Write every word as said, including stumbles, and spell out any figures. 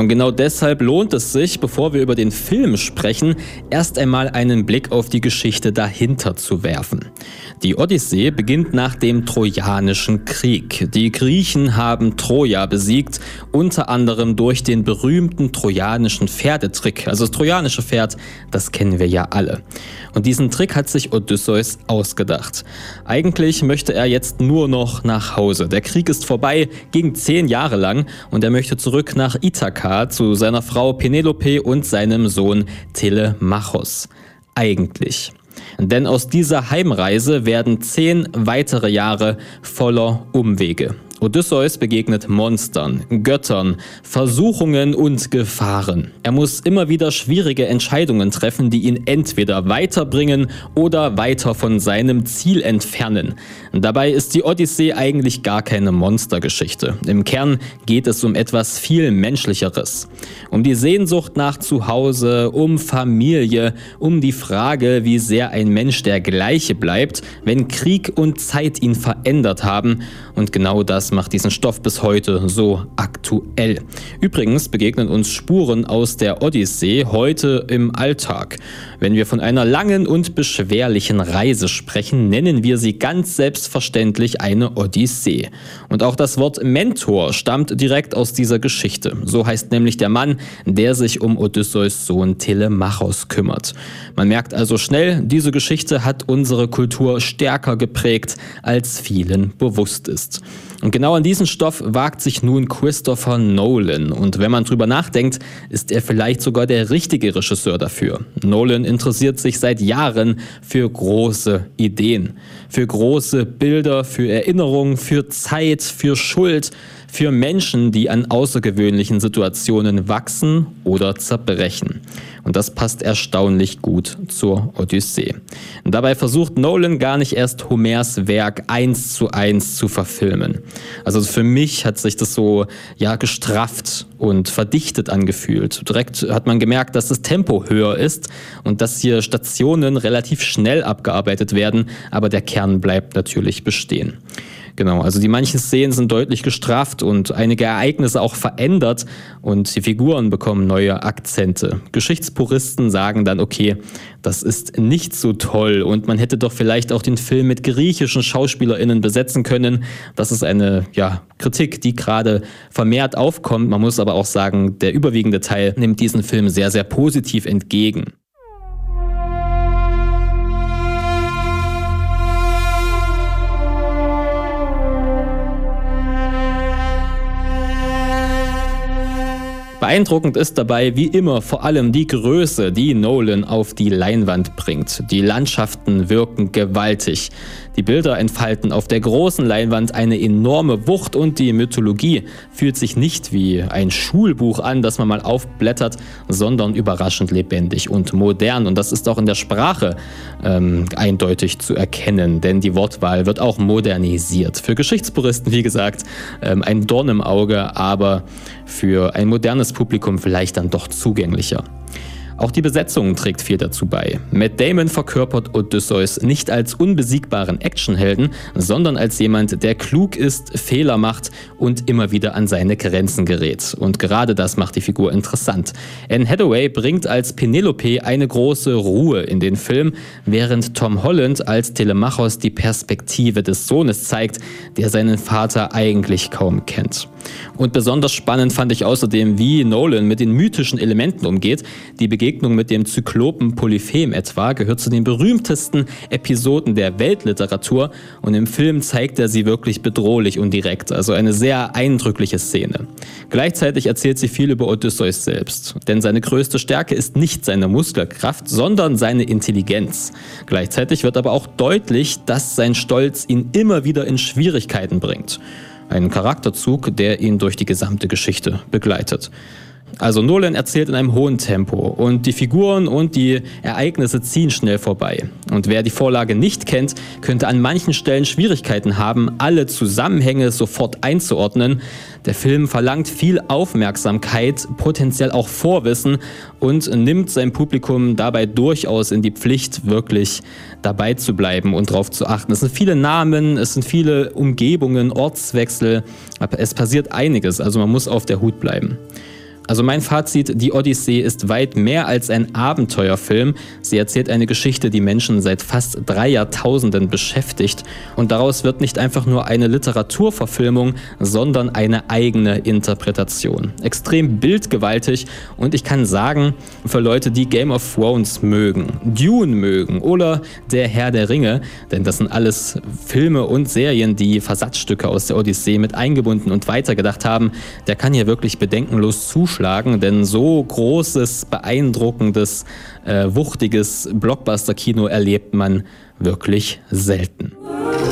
Und genau deshalb lohnt es sich, bevor wir über den Film sprechen, erst einmal einen Blick auf die Geschichte dahinter zu werfen. Die Odyssee beginnt nach dem Trojanischen Krieg. Die Griechen haben Troja besiegt, unter anderem durch den berühmten trojanischen Pferdetrick. Also das trojanische Pferd, das kennen wir ja alle. Und diesen Trick hat sich Odysseus ausgedacht. Eigentlich möchte er jetzt nur noch nach Hause. Der Krieg ist vorbei, ging zehn Jahre lang und er möchte zurück nach Ithaka zu seiner Frau Penelope und seinem Sohn Telemachos. Eigentlich. Denn aus dieser Heimreise werden zehn weitere Jahre voller Umwege. Odysseus begegnet Monstern, Göttern, Versuchungen und Gefahren. Er muss immer wieder schwierige Entscheidungen treffen, die ihn entweder weiterbringen oder weiter von seinem Ziel entfernen. Dabei ist die Odyssee eigentlich gar keine Monstergeschichte. Im Kern geht es um etwas viel Menschlicheres. Um die Sehnsucht nach Zuhause, um Familie, um die Frage, wie sehr ein Mensch der Gleiche bleibt, wenn Krieg und Zeit ihn verändert haben. Und genau das macht diesen Stoff bis heute so aktuell. Übrigens begegnen uns Spuren aus der Odyssee heute im Alltag. Wenn wir von einer langen und beschwerlichen Reise sprechen, nennen wir sie ganz selbstverständlich eine Odyssee. Und auch das Wort Mentor stammt direkt aus dieser Geschichte. So heißt nämlich der Mann, der sich um Odysseus Sohn Telemachos kümmert. Man merkt also schnell, diese Geschichte hat unsere Kultur stärker geprägt, als vielen bewusst ist. Und genau an diesen Stoff wagt sich nun Christopher Nolan. Und wenn man drüber nachdenkt, ist er vielleicht sogar der richtige Regisseur dafür. Nolan interessiert sich seit Jahren für große Ideen, für große Bilder, für Erinnerungen, für Zeit, für Schuld, für Menschen, die an außergewöhnlichen Situationen wachsen oder zerbrechen. Und das passt erstaunlich gut zur Odyssee. Und dabei versucht Nolan gar nicht erst Homers Werk eins zu eins zu verfilmen. Also für mich hat sich das so ja gestrafft und verdichtet angefühlt. Direkt hat man gemerkt, dass das Tempo höher ist und dass hier Stationen relativ schnell abgearbeitet werden, aber der Kern bleibt natürlich bestehen. Genau, also die manchen Szenen sind deutlich gestrafft und einige Ereignisse auch verändert und die Figuren bekommen neue Akzente. Geschichtspuristen sagen dann, okay, das ist nicht so toll und man hätte doch vielleicht auch den Film mit griechischen SchauspielerInnen besetzen können. Das ist eine ja, Kritik, die gerade vermehrt aufkommt. Man muss aber auch sagen, der überwiegende Teil nimmt diesen Film sehr, sehr positiv entgegen. Beeindruckend ist dabei wie immer vor allem die Größe, die Nolan auf die Leinwand bringt. Die Landschaften wirken gewaltig. Die Bilder entfalten auf der großen Leinwand eine enorme Wucht und die Mythologie fühlt sich nicht wie ein Schulbuch an, das man mal aufblättert, sondern überraschend lebendig und modern. Und das ist auch in der Sprache ähm, eindeutig zu erkennen, denn die Wortwahl wird auch modernisiert. Für Geschichtspuristen, wie gesagt, ähm, ein Dorn im Auge, aber für ein modernes Publikum vielleicht dann doch zugänglicher. Auch die Besetzung trägt viel dazu bei. Matt Damon verkörpert Odysseus nicht als unbesiegbaren Actionhelden, sondern als jemand, der klug ist, Fehler macht und immer wieder an seine Grenzen gerät. Und gerade das macht die Figur interessant. Anne Hathaway bringt als Penelope eine große Ruhe in den Film, während Tom Holland als Telemachos die Perspektive des Sohnes zeigt, der seinen Vater eigentlich kaum kennt. Und besonders spannend fand ich außerdem, wie Nolan mit den mythischen Elementen umgeht. Die Begegnung mit dem Zyklopen Polyphem etwa gehört zu den berühmtesten Episoden der Weltliteratur und im Film zeigt er sie wirklich bedrohlich und direkt, also eine sehr eindrückliche Szene. Gleichzeitig erzählt sie viel über Odysseus selbst, denn seine größte Stärke ist nicht seine Muskelkraft, sondern seine Intelligenz. Gleichzeitig wird aber auch deutlich, dass sein Stolz ihn immer wieder in Schwierigkeiten bringt. Ein Charakterzug, der ihn durch die gesamte Geschichte begleitet. Also Nolan erzählt in einem hohen Tempo und die Figuren und die Ereignisse ziehen schnell vorbei. Und wer die Vorlage nicht kennt, könnte an manchen Stellen Schwierigkeiten haben, alle Zusammenhänge sofort einzuordnen. Der Film verlangt viel Aufmerksamkeit, potenziell auch Vorwissen und nimmt sein Publikum dabei durchaus in die Pflicht, wirklich dabei zu bleiben und darauf zu achten. Es sind viele Namen, es sind viele Umgebungen, Ortswechsel, aber es passiert einiges, also man muss auf der Hut bleiben. Also mein Fazit, die Odyssee ist weit mehr als ein Abenteuerfilm. Sie erzählt eine Geschichte, die Menschen seit fast drei Jahrtausenden beschäftigt. Und daraus wird nicht einfach nur eine Literaturverfilmung, sondern eine eigene Interpretation. Extrem bildgewaltig und ich kann sagen, für Leute, die Game of Thrones mögen, Dune mögen oder Der Herr der Ringe, denn das sind alles Filme und Serien, die Versatzstücke aus der Odyssee mit eingebunden und weitergedacht haben, der kann hier wirklich bedenkenlos zuschlagen. Denn so großes, beeindruckendes, äh, wuchtiges Blockbuster-Kino erlebt man wirklich selten.